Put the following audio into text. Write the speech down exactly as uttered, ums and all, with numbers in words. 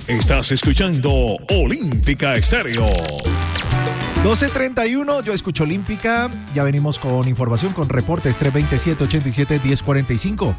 Estás escuchando Olímpica Estéreo. doce treinta y uno, yo escucho Olímpica. Ya venimos con información, con reportes tres veintisiete, ochenta y siete, diez cuarenta y cinco.